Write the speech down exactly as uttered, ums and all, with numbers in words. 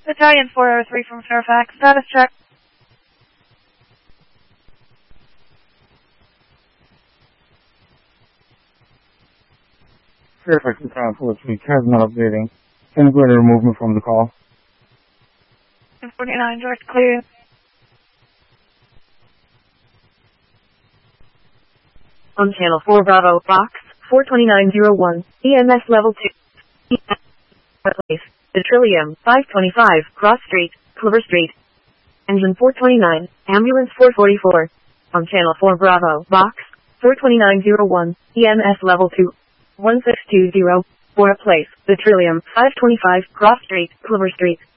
Battalion four oh three from Fairfax. Status check. Fairfax Battalion four oh three has not updating. Can you go ahead and remove me from the call? forty-nine, direct clear. On channel four Bravo, box four two nine zero one, E M S level two. Place, the Trillium, five twenty-five, Cross Street, Clover Street. Engine four twenty-nine, ambulance four forty-four. On channel four Bravo, box four two nine zero one, E M S level two. one six two zero, for a place, the Trillium, five twenty-five, Cross Street, Clover Street.